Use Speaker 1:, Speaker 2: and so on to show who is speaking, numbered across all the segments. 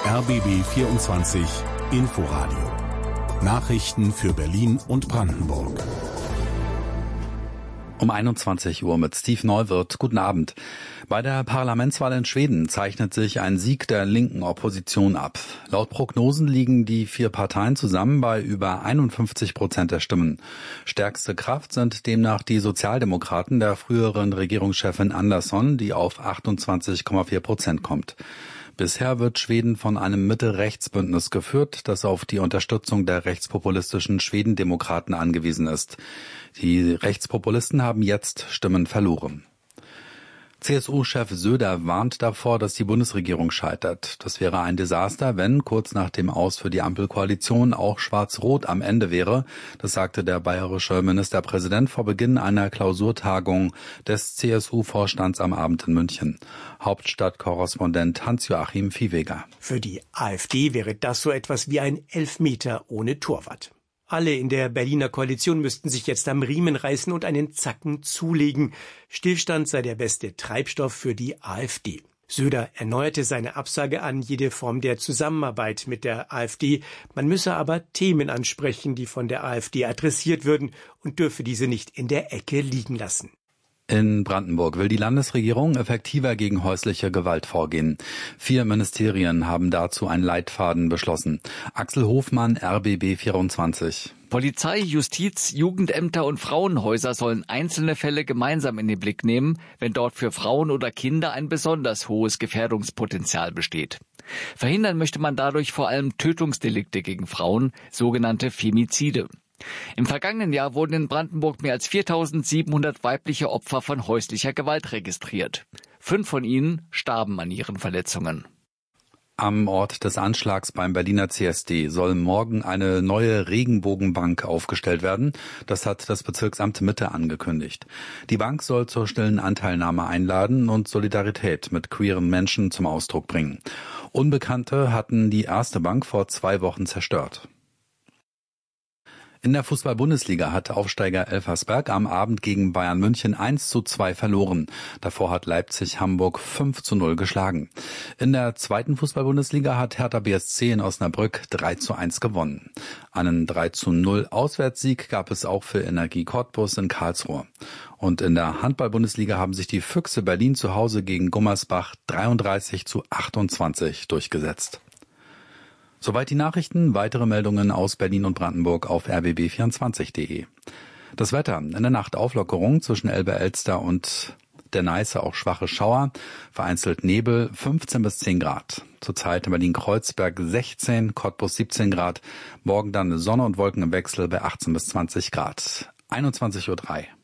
Speaker 1: RBB 24 Inforadio. Nachrichten für Berlin und Brandenburg.
Speaker 2: Um 21 Uhr mit Steve Neuwirth. Guten Abend. Bei der Parlamentswahl in Schweden zeichnet sich ein Sieg der linken Opposition ab. Laut Prognosen liegen die 4 Parteien zusammen bei über 51% der Stimmen. Stärkste Kraft sind demnach die Sozialdemokraten der früheren Regierungschefin Andersson, die auf 28,4% kommt. Bisher wird Schweden von einem Mitte-Rechts-Bündnis geführt, das auf die Unterstützung der rechtspopulistischen Schwedendemokraten angewiesen ist. Die Rechtspopulisten haben jetzt Stimmen verloren. CSU-Chef Söder warnt davor, dass die Bundesregierung scheitert. Das wäre ein Desaster, wenn kurz nach dem Aus für die Ampelkoalition auch Schwarz-Rot am Ende wäre. Das sagte der bayerische Ministerpräsident vor Beginn einer Klausurtagung des CSU-Vorstands am Abend in München. Hauptstadtkorrespondent Hans-Joachim Viehweger.
Speaker 3: Für die AfD wäre das so etwas wie ein Elfmeter ohne Torwart. Alle in der Berliner Koalition müssten sich jetzt am Riemen reißen und einen Zacken zulegen. Stillstand sei der beste Treibstoff für die AfD. Söder erneuerte seine Absage an jede Form der Zusammenarbeit mit der AfD. Man müsse aber Themen ansprechen, die von der AfD adressiert würden, und dürfe diese nicht in der Ecke liegen lassen.
Speaker 2: In Brandenburg will die Landesregierung effektiver gegen häusliche Gewalt vorgehen. 4 Ministerien haben dazu einen Leitfaden beschlossen. Axel Hofmann, RBB 24.
Speaker 4: Polizei, Justiz, Jugendämter und Frauenhäuser sollen einzelne Fälle gemeinsam in den Blick nehmen, wenn dort für Frauen oder Kinder ein besonders hohes Gefährdungspotenzial besteht. Verhindern möchte man dadurch vor allem Tötungsdelikte gegen Frauen, sogenannte Femizide. Im vergangenen Jahr wurden in Brandenburg mehr als 4.700 weibliche Opfer von häuslicher Gewalt registriert. 5 von ihnen starben an ihren Verletzungen.
Speaker 2: Am Ort des Anschlags beim Berliner CSD soll morgen eine neue Regenbogenbank aufgestellt werden. Das hat das Bezirksamt Mitte angekündigt. Die Bank soll zur stillen Anteilnahme einladen und Solidarität mit queeren Menschen zum Ausdruck bringen. Unbekannte hatten die erste Bank vor 2 Wochen zerstört. In der Fußball-Bundesliga hat Aufsteiger Elversberg am Abend gegen Bayern München 1:2 verloren. Davor hat Leipzig Hamburg 5:0 geschlagen. In der zweiten Fußball-Bundesliga hat Hertha BSC in Osnabrück 3:1 gewonnen. Einen 3:0 Auswärtssieg gab es auch für Energie Cottbus in Karlsruhe. Und in der Handball-Bundesliga haben sich die Füchse Berlin zu Hause gegen Gummersbach 33:28 durchgesetzt. Soweit die Nachrichten. Weitere Meldungen aus Berlin und Brandenburg auf rbb24.de. Das Wetter. In der Nacht Auflockerung zwischen Elbe-Elster und der Neiße auch schwache Schauer. Vereinzelt Nebel 15 bis 10 Grad. Zurzeit in Berlin-Kreuzberg 16, Cottbus 17 Grad. Morgen dann Sonne und Wolken im Wechsel bei 18 bis 20 Grad. 21:03 Uhr.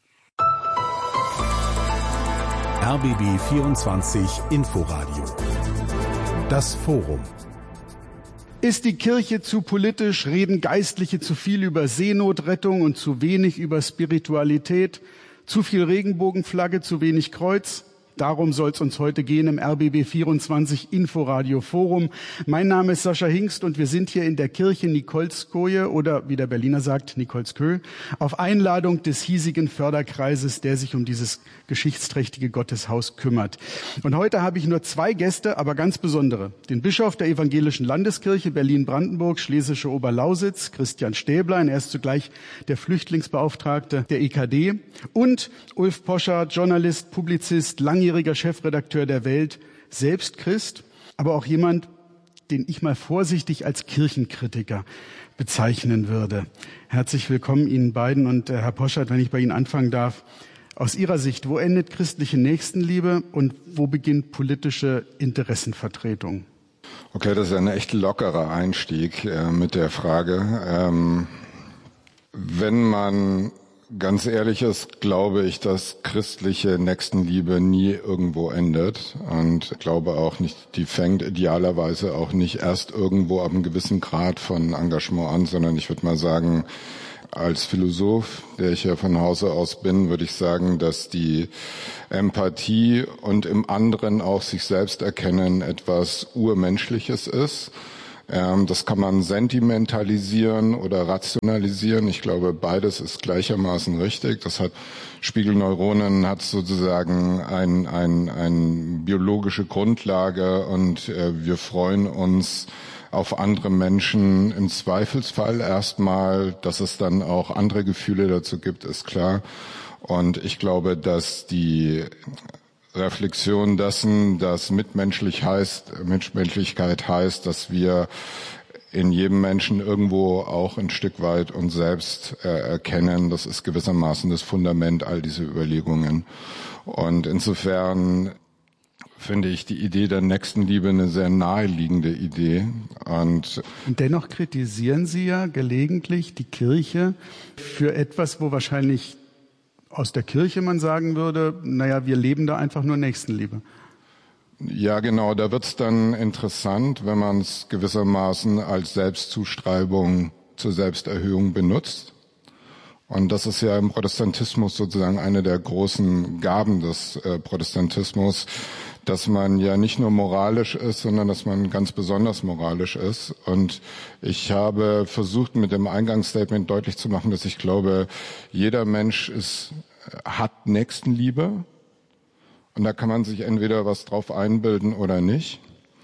Speaker 1: RBB 24 Inforadio. Das Forum.
Speaker 5: Ist die Kirche zu politisch, reden Geistliche zu viel über Seenotrettung und zu wenig über Spiritualität, zu viel Regenbogenflagge, zu wenig Kreuz? Darum soll es uns heute gehen im RBB 24 Inforadio Forum. Mein Name ist Sascha Hingst und wir sind hier in der Kirche Nikolskoje oder wie der Berliner sagt, Nikolskö, auf Einladung des hiesigen Förderkreises, der sich um dieses geschichtsträchtige Gotteshaus kümmert. Und heute habe ich nur 2 Gäste, aber ganz besondere. Den Bischof der Evangelischen Landeskirche Berlin-Brandenburg, Schlesische Oberlausitz, Christian Stäblein, er ist zugleich der Flüchtlingsbeauftragte der EKD, und Ulf Poschardt, Journalist, Publizist, langjähriger Chefredakteur der Welt, selbst Christ, aber auch jemand, den ich mal vorsichtig als Kirchenkritiker bezeichnen würde. Herzlich willkommen Ihnen beiden und Herr Poschardt, wenn ich bei Ihnen anfangen darf, aus Ihrer Sicht, wo endet christliche Nächstenliebe und wo beginnt politische Interessenvertretung?
Speaker 6: Okay, das ist ein echt lockerer Einstieg mit der Frage. Wenn man ganz ehrlich ist, glaube ich, dass christliche Nächstenliebe nie irgendwo endet und glaube auch nicht, die fängt idealerweise auch nicht erst irgendwo ab einem gewissen Grad von Engagement an, sondern ich würde mal sagen, als Philosoph, der ich ja von Hause aus bin, würde ich sagen, dass die Empathie und im anderen auch sich selbst erkennen etwas Urmenschliches ist. Das kann man sentimentalisieren oder rationalisieren. Ich glaube, beides ist gleichermaßen richtig. Das hat Spiegelneuronen, hat sozusagen eine biologische Grundlage und wir freuen uns auf andere Menschen im Zweifelsfall erstmal. Dass es dann auch andere Gefühle dazu gibt, ist klar. Und ich glaube, dass die Reflexion dessen, dass Mitmenschlichkeit heißt, dass wir in jedem Menschen irgendwo auch ein Stück weit uns selbst erkennen. Das ist gewissermaßen das Fundament all dieser Überlegungen. Und insofern finde ich die Idee der Nächstenliebe eine sehr naheliegende Idee. Und
Speaker 5: dennoch kritisieren Sie ja gelegentlich die Kirche für etwas, wo wahrscheinlich aus der Kirche man sagen würde, naja, wir leben da einfach nur Nächstenliebe.
Speaker 6: Ja, genau, da wird's dann interessant, wenn man es gewissermaßen als Selbstzustreibung zur Selbsterhöhung benutzt. Und das ist ja im Protestantismus sozusagen eine der großen Gaben des Protestantismus, dass man ja nicht nur moralisch ist, sondern dass man ganz besonders moralisch ist. Und ich habe versucht, mit dem Eingangsstatement deutlich zu machen, dass ich glaube, jeder Mensch hat Nächstenliebe. Und da kann man sich entweder was drauf einbilden oder nicht.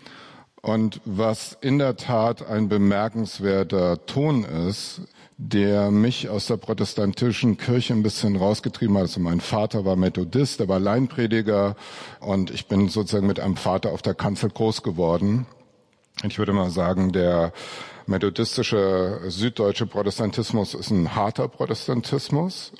Speaker 6: Und was in der Tat ein bemerkenswerter Ton ist, der mich aus der protestantischen Kirche ein bisschen rausgetrieben hat. Also mein Vater war Methodist, er war Laienprediger und ich bin sozusagen mit einem Vater auf der Kanzel groß geworden. Ich würde mal sagen, der methodistische süddeutsche Protestantismus ist ein harter Protestantismus.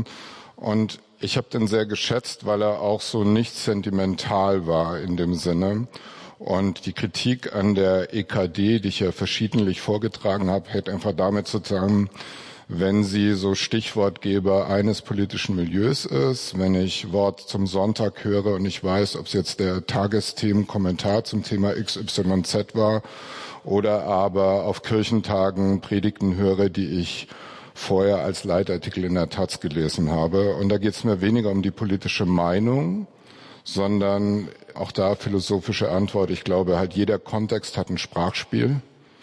Speaker 6: Und ich habe den sehr geschätzt, weil er auch so nicht sentimental war in dem Sinne. Und die Kritik an der EKD, die ich ja verschiedentlich vorgetragen habe, hängt einfach damit zusammen, wenn sie so Stichwortgeber eines politischen Milieus ist, wenn ich Wort zum Sonntag höre und ich weiß, ob es jetzt der Tagesthemenkommentar zum Thema XYZ war oder aber auf Kirchentagen Predigten höre, die ich vorher als Leitartikel in der Taz gelesen habe. Und da geht es mir weniger um die politische Meinung, sondern auch da philosophische Antwort. Ich glaube, halt jeder Kontext hat ein Sprachspiel.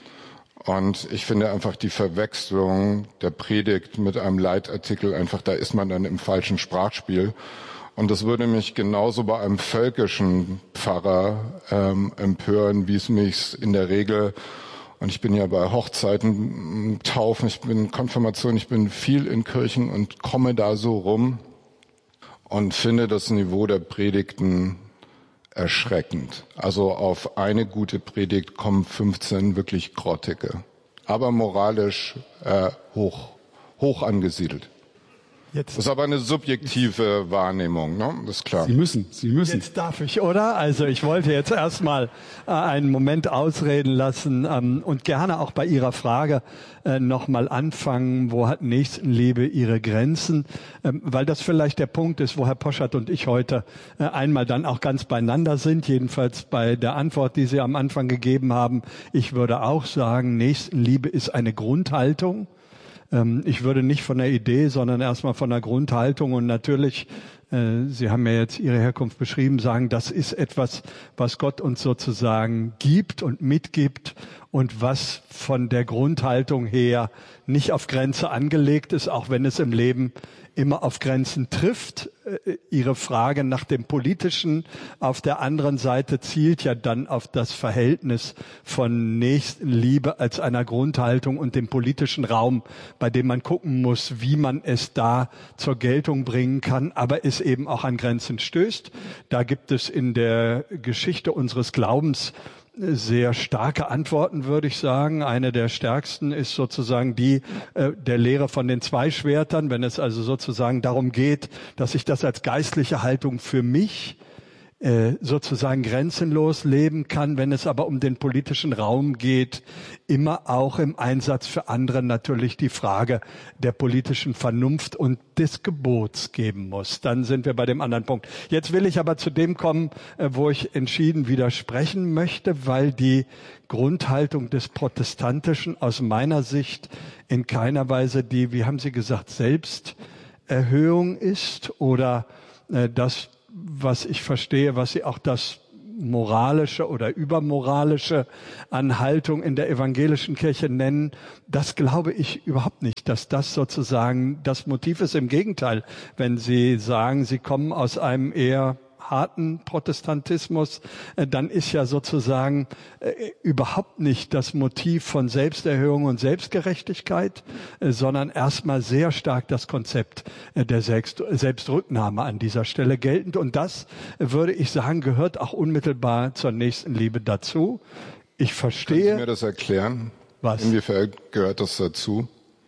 Speaker 6: Und ich finde einfach die Verwechslung der Predigt mit einem Leitartikel einfach, da ist man dann im falschen Sprachspiel. Und das würde mich genauso bei einem völkischen Pfarrer empören, wie es mich in der Regel, und ich bin ja bei Hochzeiten, Taufen, ich bin Konfirmation, ich bin viel in Kirchen und komme da so rum und finde das Niveau der Predigten erschreckend. Also auf eine gute Predigt kommen 15 wirklich grottige, aber moralisch hoch angesiedelt. Das ist aber eine subjektive Wahrnehmung, ne? Das ist klar.
Speaker 5: Sie müssen.
Speaker 7: Jetzt darf ich, oder? Also ich wollte jetzt erstmal einen Moment ausreden lassen und gerne auch bei Ihrer Frage nochmal anfangen, wo hat Nächstenliebe ihre Grenzen? Weil das vielleicht der Punkt ist, wo Herr Poschardt und ich heute einmal dann auch ganz beieinander sind, jedenfalls bei der Antwort, die Sie am Anfang gegeben haben. Ich würde auch sagen, Nächstenliebe ist eine Grundhaltung. Ich würde nicht von der Idee, sondern erstmal von der Grundhaltung und natürlich, Sie haben ja jetzt Ihre Herkunft beschrieben, sagen, das ist etwas, was Gott uns sozusagen gibt und mitgibt und was von der Grundhaltung her nicht auf Grenze angelegt ist, auch wenn es im Leben immer auf Grenzen trifft. Ihre Frage nach dem Politischen auf der anderen Seite zielt ja dann auf das Verhältnis von Nächstenliebe als einer Grundhaltung und dem politischen Raum, bei dem man gucken muss, wie man es da zur Geltung bringen kann, aber es eben auch an Grenzen stößt. Da gibt es in der Geschichte unseres Glaubens sehr starke Antworten, würde ich sagen. Eine der stärksten ist sozusagen die der Lehre von den Zweischwertern, wenn es also sozusagen darum geht, dass ich das als geistliche Haltung für mich sozusagen grenzenlos leben kann, wenn es aber um den politischen Raum geht, immer auch im Einsatz für andere natürlich die Frage der politischen Vernunft und des Gebots geben muss. Dann sind wir bei dem anderen Punkt. Jetzt will ich aber zu dem kommen, wo ich entschieden widersprechen möchte, weil die Grundhaltung des Protestantischen aus meiner Sicht in keiner Weise die, wie haben Sie gesagt, Selbsterhöhung ist oder das, was ich verstehe, was Sie auch das moralische oder übermoralische Anhaltung in der evangelischen Kirche nennen. Das glaube ich überhaupt nicht, dass das sozusagen das Motiv ist. Im Gegenteil, wenn Sie sagen, Sie kommen aus einem eher harten Protestantismus, dann ist ja sozusagen überhaupt nicht das Motiv von Selbsterhöhung und Selbstgerechtigkeit, sondern erstmal sehr stark das Konzept der Selbstrücknahme an dieser Stelle geltend. Und das, würde ich sagen, gehört auch unmittelbar zur Nächstenliebe dazu. Ich verstehe.
Speaker 6: Können Sie mir das erklären?
Speaker 7: Was?
Speaker 6: Inwiefern gehört das dazu?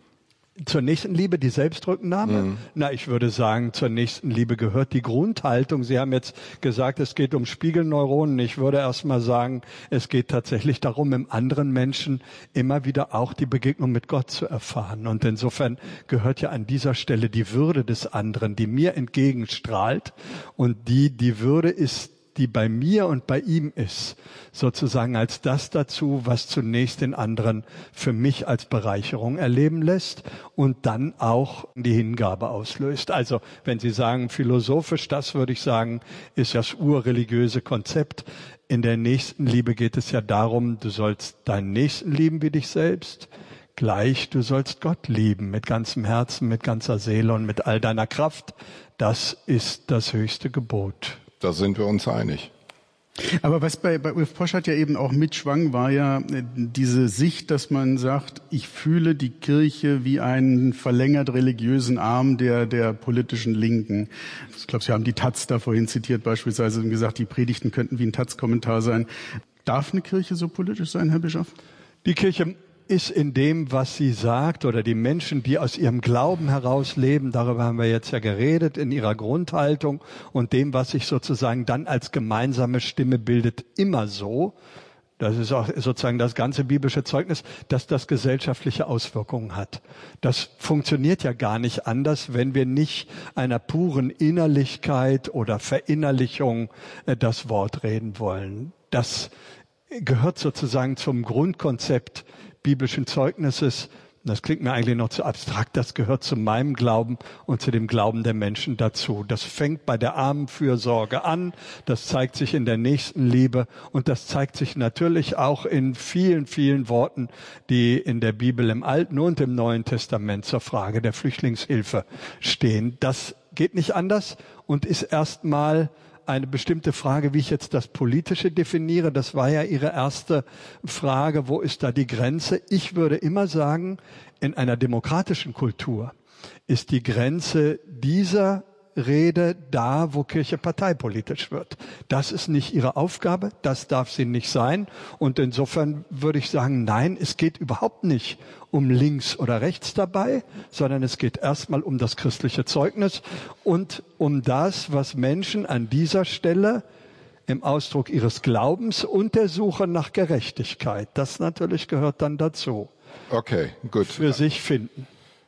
Speaker 7: Zur Nächstenliebe die Selbstrücknahme? Na, ich würde sagen, zur Nächstenliebe gehört die Grundhaltung. Sie haben jetzt gesagt, es geht um Spiegelneuronen. Ich würde erst mal sagen, es geht tatsächlich darum, im anderen Menschen immer wieder auch die Begegnung mit Gott zu erfahren. Und insofern gehört ja an dieser Stelle die Würde des anderen, die mir entgegenstrahlt. Und die Würde ist, die bei mir und bei ihm ist, sozusagen als das dazu, was zunächst den anderen für mich als Bereicherung erleben lässt und dann auch die Hingabe auslöst. Also wenn Sie sagen philosophisch, das würde ich sagen, ist das urreligiöse Konzept. In der Nächstenliebe geht es ja darum, du sollst deinen Nächsten lieben wie dich selbst. Gleich, du sollst Gott lieben mit ganzem Herzen, mit ganzer Seele und mit all deiner Kraft. Das ist das höchste Gebot.
Speaker 6: Da sind wir uns einig.
Speaker 5: Aber was bei Ulf Poschardt ja eben auch mitschwang, war ja diese Sicht, dass man sagt, ich fühle die Kirche wie einen verlängert religiösen Arm der politischen Linken. Ich glaube, Sie haben die Taz da vorhin zitiert beispielsweise und gesagt, die Predigten könnten wie ein Taz-Kommentar sein. Darf eine Kirche so politisch sein, Herr Bischof?
Speaker 7: Die Kirche ist in dem, was sie sagt, oder die Menschen, die aus ihrem Glauben heraus leben, darüber haben wir jetzt ja geredet, in ihrer Grundhaltung und dem, was sich sozusagen dann als gemeinsame Stimme bildet, immer so. Das ist auch sozusagen das ganze biblische Zeugnis, dass das gesellschaftliche Auswirkungen hat. Das funktioniert ja gar nicht anders, wenn wir nicht einer puren Innerlichkeit oder Verinnerlichung das Wort reden wollen. Das gehört sozusagen zum Grundkonzept biblischen Zeugnisses. Das klingt mir eigentlich noch zu abstrakt. Das gehört zu meinem Glauben und zu dem Glauben der Menschen dazu. Das fängt bei der Armenfürsorge an. Das zeigt sich in der Nächstenliebe. Und das zeigt sich natürlich auch in vielen, vielen Worten, die in der Bibel im Alten und im Neuen Testament zur Frage der Flüchtlingshilfe stehen. Das geht nicht anders und ist erstmal eine bestimmte Frage, wie ich jetzt das Politische definiere. Das war ja Ihre erste Frage. Wo ist da die Grenze? Ich würde immer sagen, in einer demokratischen Kultur ist die Grenze dieser Rede da, wo Kirche parteipolitisch wird. Das ist nicht ihre Aufgabe, das darf sie nicht sein. Und insofern würde ich sagen, nein, es geht überhaupt nicht um links oder rechts dabei, sondern es geht erstmal um das christliche Zeugnis und um das, was Menschen an dieser Stelle im Ausdruck ihres Glaubens und der Suche nach Gerechtigkeit, das natürlich gehört dann dazu,
Speaker 6: okay, gut,
Speaker 7: für sich finden.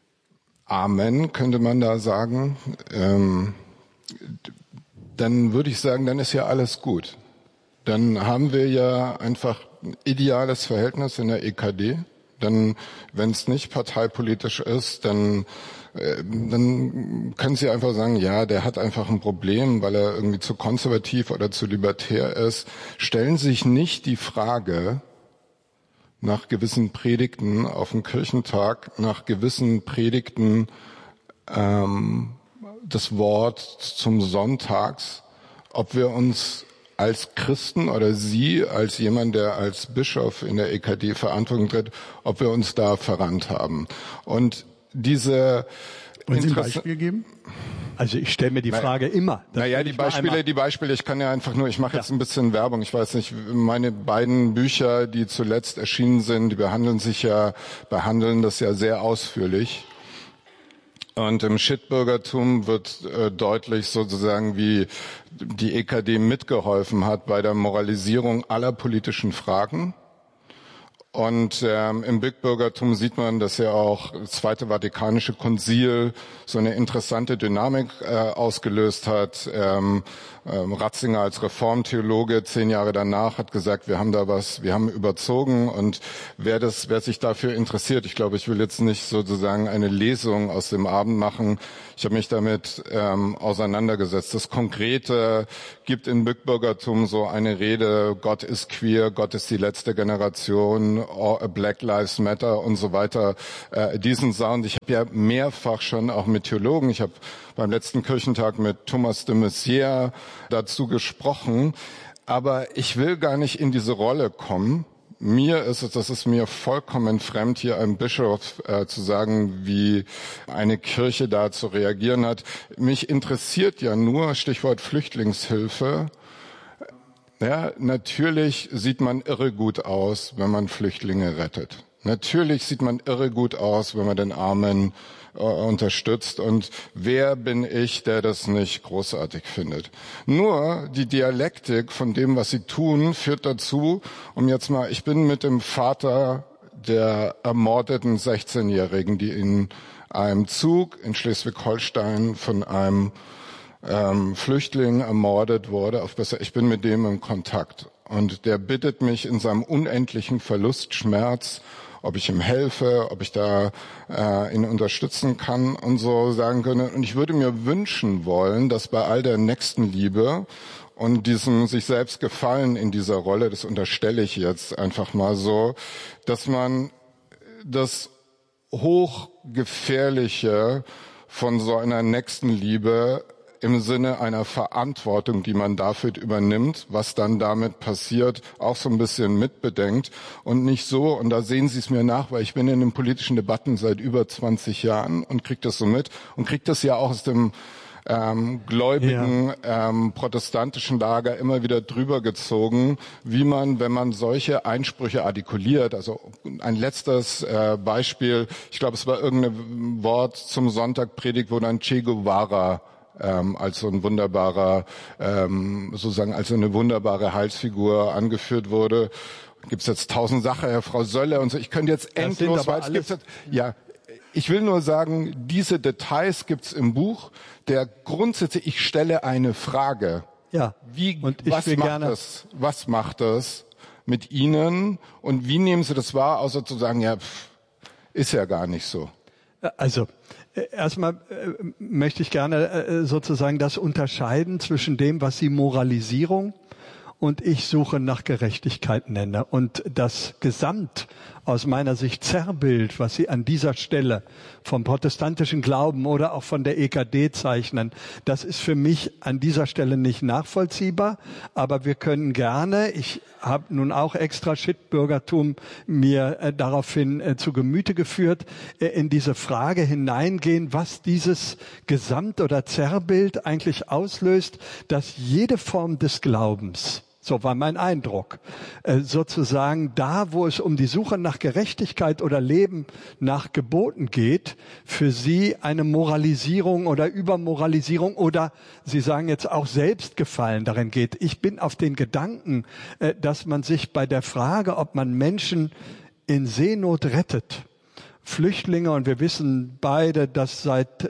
Speaker 6: Amen, könnte man da sagen. Dann würde ich sagen, dann ist ja alles gut. Dann haben wir ja einfach ein ideales Verhältnis in der EKD. Dann, wenn es nicht parteipolitisch ist, dann können Sie einfach sagen, ja, der hat einfach ein Problem, weil er irgendwie zu konservativ oder zu libertär ist. Stellen Sie sich nicht die Frage, nach gewissen Predigten auf dem Kirchentag, nach gewissen Predigten das Wort zum Sonntags, ob wir uns als Christen oder Sie als jemand, der als Bischof in der EKD Verantwortung tritt, ob wir uns da verrannt haben. Und diese
Speaker 5: Wollen Sie ein Beispiel geben?
Speaker 7: Also ich stelle mir die Frage immer.
Speaker 6: Die Beispiele, ich kann ja einfach nur, ich mache jetzt ein bisschen Werbung, ich weiß nicht, meine beiden Bücher, die zuletzt erschienen sind, die behandeln das ja sehr ausführlich. Und im Shitbürgertum wird deutlich sozusagen, wie die EKD mitgeholfen hat bei der Moralisierung aller politischen Fragen. Und im Bitbürgertum sieht man, dass ja auch das Zweite Vatikanische Konzil so eine interessante Dynamik ausgelöst hat. Ratzinger als Reformtheologe 10 Jahre danach hat gesagt, wir haben überzogen. Und wer sich dafür interessiert, ich glaube, ich will jetzt nicht sozusagen eine Lesung aus dem Abend machen. Ich habe mich damit auseinandergesetzt. Das Konkrete gibt im Bitbürgertum so eine Rede, Gott ist queer, Gott ist die letzte Generation, Black Lives Matter und so weiter. Diesen Sound, ich habe ja mehrfach schon auch mit Theologen, ich habe beim letzten Kirchentag mit Thomas de Maizière dazu gesprochen, aber ich will gar nicht in diese Rolle kommen. Das ist mir vollkommen fremd, hier einem Bischof zu sagen, wie eine Kirche da zu reagieren hat. Mich interessiert ja nur, Stichwort Flüchtlingshilfe. Ja, natürlich sieht man irre gut aus, wenn man Flüchtlinge rettet. Natürlich sieht man irre gut aus, wenn man den Armen unterstützt. Und wer bin ich, der das nicht großartig findet? Nur die Dialektik von dem, was sie tun, führt dazu, ich bin mit dem Vater der ermordeten 16-Jährigen, die in einem Zug in Schleswig-Holstein von einem Flüchtling ermordet wurde. Ich bin mit dem in Kontakt. Und der bittet mich in seinem unendlichen Verlustschmerz, ob ich ihm helfe, ob ich da ihn unterstützen kann und so sagen können. Und ich würde mir wünschen wollen, dass bei all der Nächstenliebe und diesem sich selbst Gefallen in dieser Rolle, das unterstelle ich jetzt einfach mal so, dass man das Hochgefährliche von so einer Nächstenliebe im Sinne einer Verantwortung, die man dafür übernimmt, was dann damit passiert, auch so ein bisschen mitbedenkt und nicht so, und da sehen Sie es mir nach, weil ich bin in den politischen Debatten seit über 20 Jahren und kriege das so mit und kriege das ja auch aus dem gläubigen protestantischen Lager immer wieder drüber gezogen, wie man, wenn man solche Einsprüche artikuliert, also ein letztes Beispiel, ich glaube, es war irgendein Wort zum Sonntagpredigt, wo dann Che Guevara als so ein wunderbarer, sozusagen als so eine wunderbare Heilsfigur angeführt wurde. Gibt's jetzt 1000 Sachen, Herr Frau Sölle und so. Ich könnte jetzt endlos, weil es gibt jetzt, ja. Ich will nur sagen, diese Details gibt's im Buch. Der grundsätzlich, ich stelle eine Frage.
Speaker 7: Ja.
Speaker 6: Was macht das mit Ihnen und wie nehmen Sie das wahr, außer zu sagen, ist ja gar nicht so.
Speaker 7: Also erstmal möchte ich gerne sozusagen das unterscheiden zwischen dem, was Sie Moralisierung und ich Suche nach Gerechtigkeit nenne. Und das Gesamt aus meiner Sicht Zerrbild, was Sie an dieser Stelle vom protestantischen Glauben oder auch von der EKD zeichnen, das ist für mich an dieser Stelle nicht nachvollziehbar. Aber wir können gerne, ich habe nun auch extra Shitbürgertum mir daraufhin zu Gemüte geführt, in diese Frage hineingehen, was dieses Gesamt- oder Zerrbild eigentlich auslöst, dass jede Form des Glaubens, so war mein Eindruck, sozusagen da, wo es um die Suche nach Gerechtigkeit oder Leben nach Geboten geht, für Sie eine Moralisierung oder Übermoralisierung oder Sie sagen jetzt auch Selbstgefallen darin geht. Ich bin auf den Gedanken, dass man sich bei der Frage, ob man Menschen in Seenot rettet, Flüchtlinge, und wir wissen beide, dass seit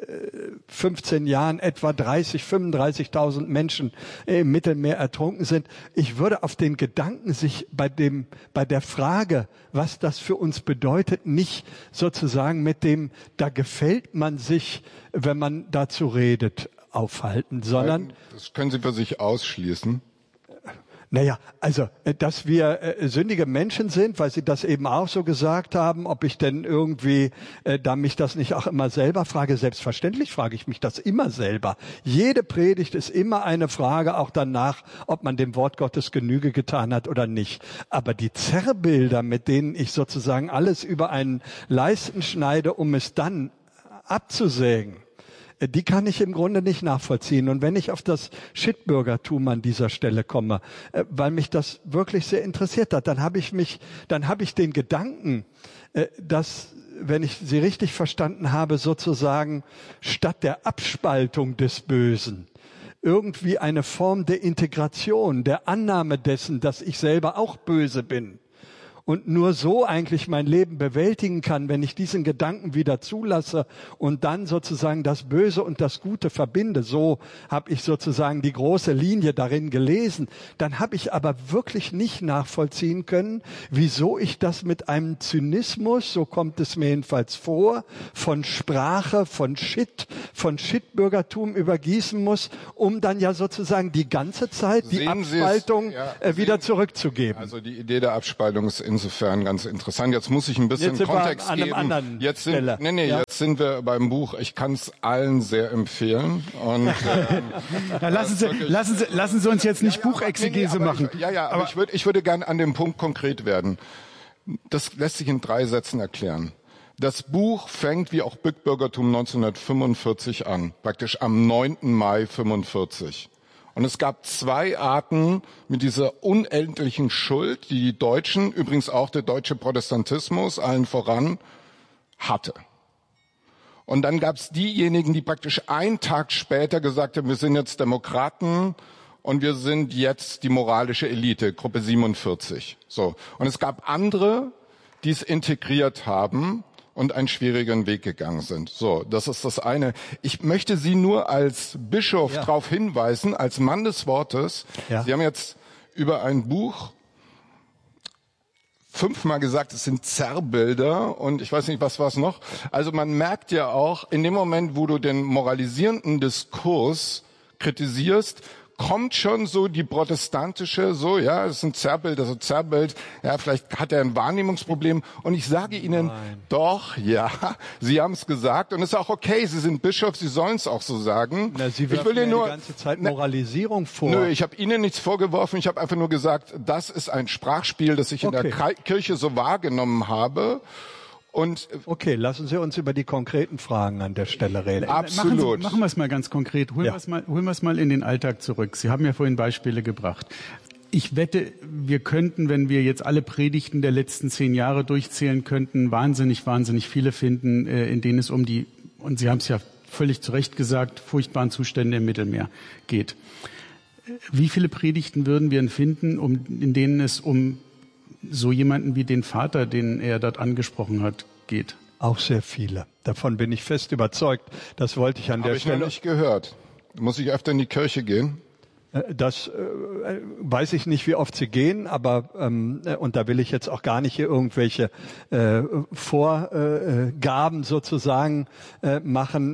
Speaker 7: 15 Jahren etwa 35.000 Menschen im Mittelmeer ertrunken sind. Ich würde auf den Gedanken, sich bei der Frage, was das für uns bedeutet, nicht sozusagen mit dem, da gefällt man sich, wenn man dazu redet, aufhalten, sondern...
Speaker 6: Das können Sie für sich ausschließen.
Speaker 7: Naja, also, dass wir sündige Menschen sind, weil Sie das eben auch so gesagt haben, ob ich denn irgendwie, da mich das nicht auch immer selber frage, selbstverständlich frage ich mich das immer selber. Jede Predigt ist immer eine Frage auch danach, ob man dem Wort Gottes Genüge getan hat oder nicht. Aber die Zerrbilder, mit denen ich sozusagen alles über einen Leisten schneide, um es dann abzusägen, die kann ich im Grunde nicht nachvollziehen. Und wenn ich auf das Shitbürgertum an dieser Stelle komme, weil mich das wirklich sehr interessiert hat, dann habe ich den Gedanken, dass, wenn ich Sie richtig verstanden habe, sozusagen statt der Abspaltung des Bösen irgendwie eine Form der Integration, der Annahme dessen, dass ich selber auch böse bin und nur so eigentlich mein Leben bewältigen kann, wenn ich diesen Gedanken wieder zulasse und dann sozusagen das Böse und das Gute verbinde. So habe ich sozusagen die große Linie darin gelesen. Dann habe ich aber wirklich nicht nachvollziehen können, wieso ich das mit einem Zynismus, so kommt es mir jedenfalls vor, von Sprache, von Shitbürgertum übergießen muss, um dann ja sozusagen die ganze Zeit die Abspaltung wieder zurückzugeben.
Speaker 6: Also die Idee der Abspaltung ist insofern ganz interessant. Jetzt muss ich ein bisschen Kontext geben. Jetzt sind wir beim Buch. Ich kann es allen sehr empfehlen. Und
Speaker 5: lassen Sie uns jetzt nicht Buchexegese machen.
Speaker 6: Aber ich würde gerne an dem Punkt konkret werden. Das lässt sich in 3 Sätzen erklären. Das Buch fängt wie auch Bitbürgertum 1945 an, praktisch am 9. Mai 1945. Und es gab 2 Arten mit dieser unendlichen Schuld, die Deutschen, übrigens auch der deutsche Protestantismus, allen voran, hatte. Und dann gab es diejenigen, die praktisch einen Tag später gesagt haben, wir sind jetzt Demokraten und wir sind jetzt die moralische Elite, Gruppe 47. So. Und es gab andere, die es integriert haben und einen schwierigen Weg gegangen sind. So, das ist das eine. Ich möchte Sie nur als Bischof darauf hinweisen, als Mann des Wortes. Ja. Sie haben jetzt über ein Buch 5-mal gesagt, es sind Zerrbilder und ich weiß nicht, was war es noch. Also man merkt ja auch, in dem Moment, wo du den moralisierenden Diskurs kritisierst, kommt schon so die protestantische, das ist ein Zerrbild, vielleicht hat er ein Wahrnehmungsproblem. Und ich sage Ihnen, doch, Sie haben es gesagt und es ist auch okay, Sie sind Bischof, Sie sollen es auch so sagen.
Speaker 7: Sie werfen mir die ganze Zeit Moralisierung vor.
Speaker 6: Nö, ich habe Ihnen nichts vorgeworfen, ich habe einfach nur gesagt, das ist ein Sprachspiel, das ich in der Kirche so wahrgenommen habe. Und
Speaker 7: lassen Sie uns über die konkreten Fragen an der Stelle reden.
Speaker 6: Absolut.
Speaker 5: Machen wir es mal ganz konkret. Holen wir es mal in den Alltag zurück. Sie haben ja vorhin Beispiele gebracht. Ich wette, wir könnten, wenn wir jetzt alle Predigten der letzten 10 Jahre durchzählen könnten, wahnsinnig viele finden, in denen es um die, und Sie haben es ja völlig zu Recht gesagt, furchtbaren Zustände im Mittelmeer geht. Wie viele Predigten würden wir finden, in denen es um so jemanden wie den Vater, den er dort angesprochen hat, geht?
Speaker 7: Auch sehr viele. Davon bin ich fest überzeugt. Das wollte ich an der Stelle.
Speaker 6: Habe ich noch nicht gehört. Muss ich öfter in die Kirche gehen?
Speaker 7: Das weiß ich nicht, wie oft Sie gehen, aber und da will ich jetzt auch gar nicht hier irgendwelche Vorgaben sozusagen machen.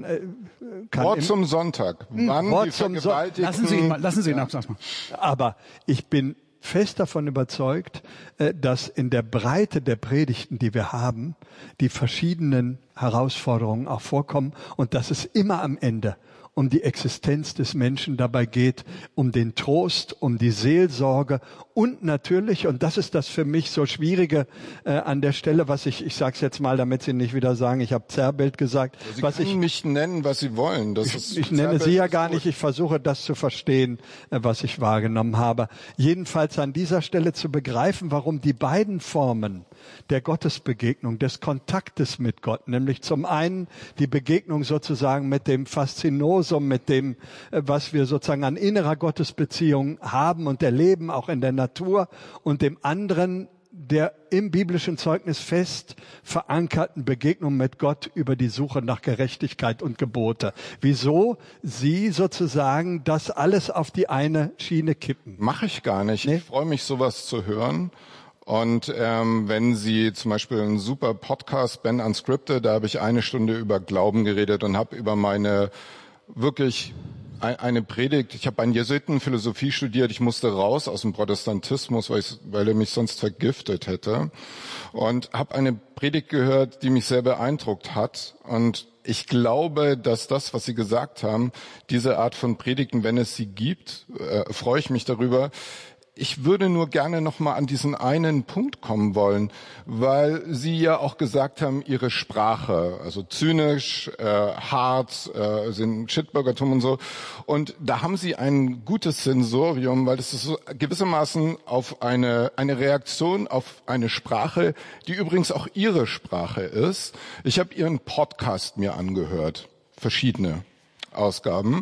Speaker 6: Wort zum Sonntag. Wann die Vergewaltigten...
Speaker 5: Lassen Sie ihn ab.
Speaker 7: Aber ich bin fest davon überzeugt, dass in der Breite der Predigten, die wir haben, die verschiedenen Herausforderungen auch vorkommen und dass es immer am Ende um die Existenz des Menschen dabei geht, um den Trost, um die Seelsorge und natürlich, und das ist das für mich so Schwierige an der Stelle, was ich sage es jetzt mal, damit Sie nicht wieder sagen, ich habe Zerrbild gesagt.
Speaker 6: Sie können mich nennen, was Sie wollen.
Speaker 7: Ich nenne Sie ja gar nicht, ich versuche das zu verstehen, was ich wahrgenommen habe. Jedenfalls an dieser Stelle zu begreifen, warum die beiden Formen der Gottesbegegnung, des Kontaktes mit Gott, nämlich zum einen die Begegnung sozusagen mit dem Faszinosum, mit dem, was wir sozusagen an innerer Gottesbeziehung haben und erleben, auch in der Natur, und dem anderen der im biblischen Zeugnis fest verankerten Begegnung mit Gott über die Suche nach Gerechtigkeit und Gebote. Wieso Sie sozusagen das alles auf die eine Schiene kippen?
Speaker 6: Mache ich gar nicht. Nee? Ich freue mich, sowas zu hören. Und wenn Sie zum Beispiel einen super Podcast, Ben Unscripted, da habe ich 1 Stunde über Glauben geredet und habe über meine wirklich eine Predigt. Ich habe einen Jesuitenphilosophie studiert. Ich musste raus aus dem Protestantismus, weil er mich sonst vergiftet hätte. Und habe eine Predigt gehört, die mich sehr beeindruckt hat. Und ich glaube, dass das, was Sie gesagt haben, diese Art von Predigten, wenn es sie gibt, freue ich mich darüber. Ich würde nur gerne noch mal an diesen einen Punkt kommen wollen, weil Sie ja auch gesagt haben, Ihre Sprache, also zynisch, hart, sind Shitbürgertum und so. Und da haben Sie ein gutes Sensorium, weil das ist so gewissermaßen auf eine Reaktion auf eine Sprache, die übrigens auch Ihre Sprache ist. Ich habe Ihren Podcast mir angehört, verschiedene Ausgaben,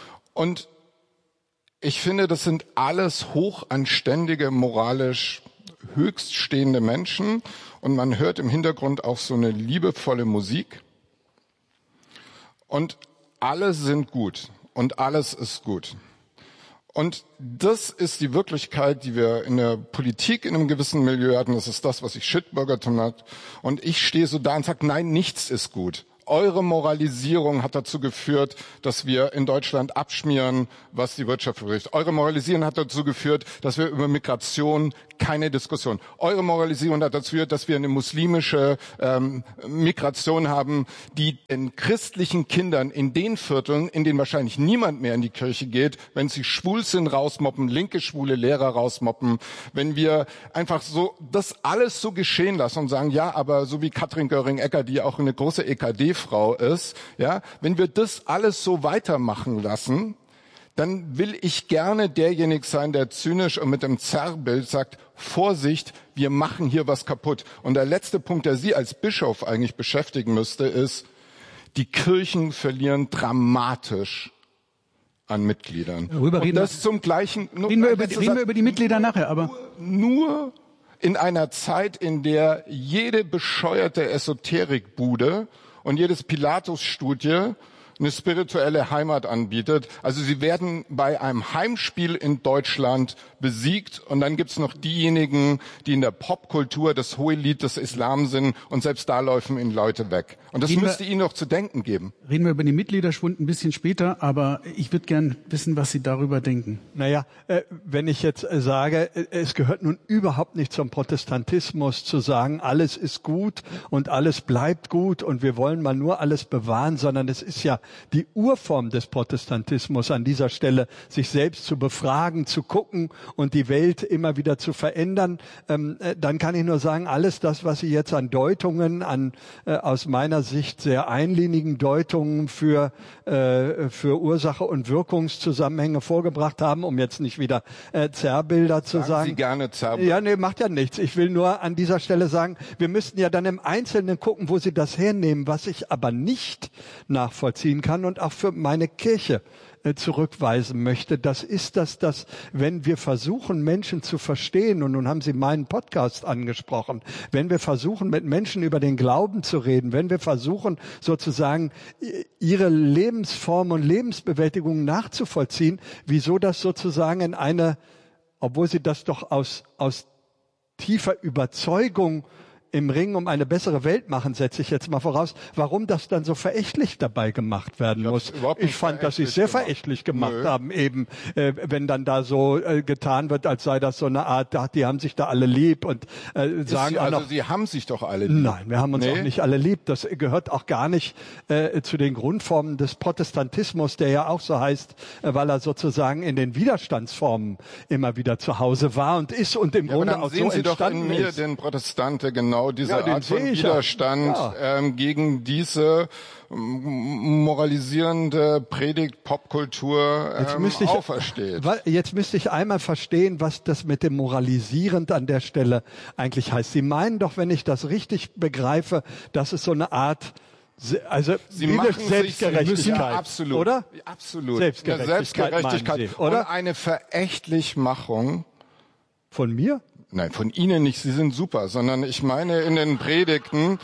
Speaker 6: und ich finde, das sind alles hochanständige, moralisch höchststehende Menschen und man hört im Hintergrund auch so eine liebevolle Musik und alle sind gut und alles ist gut. Und das ist die Wirklichkeit, die wir in der Politik in einem gewissen Milieu hatten. Das ist das, was ich Shitbürgertum hat. Und ich stehe so da und sage, nein, nichts ist gut. Eure Moralisierung hat dazu geführt, dass wir in Deutschland abschmieren, was die Wirtschaft betrifft. Eure Moralisierung hat dazu geführt, dass wir über Migration keine Diskussion. Eure Moralisierung hat dazu geführt, dass wir eine muslimische Migration haben, die den christlichen Kindern in den Vierteln, in denen wahrscheinlich niemand mehr in die Kirche geht, wenn sie schwul sind, rausmoppen, linke schwule Lehrer rausmoppen, wenn wir einfach so das alles so geschehen lassen und sagen, ja, aber so wie Katrin Göring-Eckardt, die auch eine große EKD-Frau ist, ja, wenn wir das alles so weitermachen lassen, dann will ich gerne derjenige sein, der zynisch und mit dem Zerrbild sagt, Vorsicht, wir machen hier was kaputt. Und der letzte Punkt, der Sie als Bischof eigentlich beschäftigen müsste, ist, die Kirchen verlieren dramatisch an Mitgliedern.
Speaker 5: Reden wir über die Mitglieder nachher, aber
Speaker 6: nur in einer Zeit, in der jede bescheuerte Esoterikbude und jedes Pilatus-Studie eine spirituelle Heimat anbietet. Also sie werden bei einem Heimspiel in Deutschland besiegt und dann gibt's noch diejenigen, die in der Popkultur das Hohelied des Islam sind und selbst da laufen ihnen Leute weg. Und das müsste ihnen noch zu denken geben.
Speaker 5: Reden wir über den Mitgliederschwund ein bisschen später, aber ich würde gern wissen, was Sie darüber denken.
Speaker 7: Naja, wenn ich jetzt sage, es gehört nun überhaupt nicht zum Protestantismus zu sagen, alles ist gut und alles bleibt gut und wir wollen mal nur alles bewahren, sondern es ist ja die Urform des Protestantismus an dieser Stelle, sich selbst zu befragen, zu gucken und die Welt immer wieder zu verändern. Dann kann ich nur sagen, alles das, was Sie jetzt an Deutungen, an aus meiner Sicht sehr einlinigen Deutungen für Ursache und Wirkungszusammenhänge vorgebracht haben, um jetzt nicht wieder Zerrbilder zu sagen.
Speaker 6: Sie gerne Zerrbilder.
Speaker 7: Ja, nee, macht ja nichts. Ich will nur an dieser Stelle sagen, wir müssten ja dann im Einzelnen gucken, wo Sie das hernehmen, was ich aber nicht nachvollziehen kann und auch für meine Kirche zurückweisen möchte. Das ist dass wenn wir versuchen, Menschen zu verstehen, und nun haben Sie meinen Podcast angesprochen, wenn wir versuchen, mit Menschen über den Glauben zu reden, wenn wir versuchen, sozusagen ihre Lebensform und Lebensbewältigung nachzuvollziehen, wieso das sozusagen in eine, obwohl Sie das doch aus tiefer Überzeugung im Ring um eine bessere Welt machen, setze ich jetzt mal voraus, warum das dann so verächtlich dabei gemacht werden muss. Ich fand, dass sie es sehr verächtlich gemacht haben, eben, wenn dann da so getan wird, als sei das so eine Art, die haben sich da alle lieb und sagen auch noch...
Speaker 6: Sie haben sich doch alle lieb.
Speaker 7: Nein, wir haben uns auch nicht alle lieb. Das gehört auch gar nicht zu den Grundformen des Protestantismus, der ja auch so heißt, weil er sozusagen in den Widerstandsformen immer wieder zu Hause war und ist und im Grunde auch so entstanden ist.
Speaker 6: Sehen Sie doch in mir den Protestanten genau diese Art von Widerstand gegen diese moralisierende Predigt Popkultur aufersteht.
Speaker 7: Jetzt müsste ich einmal verstehen, was das mit dem moralisierend an der Stelle eigentlich heißt. Sie meinen doch, wenn ich das richtig begreife, dass es so eine Art
Speaker 6: Sie machen
Speaker 7: Selbstgerechtigkeit,
Speaker 6: absolut,
Speaker 7: oder?
Speaker 6: Absolut.
Speaker 7: Selbstgerechtigkeit, oder?
Speaker 6: Und eine Verächtlichmachung
Speaker 7: von mir?
Speaker 6: Nein, von Ihnen nicht, Sie sind super, sondern ich meine in den Predigten,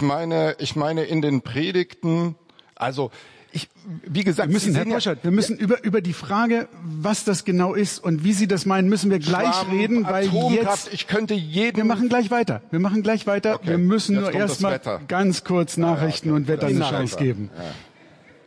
Speaker 6: also wie gesagt,
Speaker 5: wir müssen über die Frage, was das genau ist und wie Sie das meinen, müssen wir gleich reden, weil
Speaker 6: Atomkraft,
Speaker 5: wir machen gleich weiter. Okay. Wir müssen nur erstmal ganz kurz Nachrichten und Wetter geben. Ja.